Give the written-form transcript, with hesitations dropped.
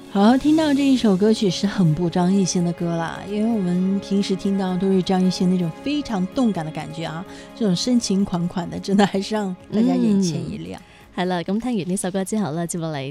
好，听到这一首歌曲是很不张艺兴的歌啦，因为我們平時聽到都是張藝興那種非常動感的感覺啊，這種深情款款的真的還是讓大家眼前一亮。 係啦，咁聽完呢首歌之後呢，接落嚟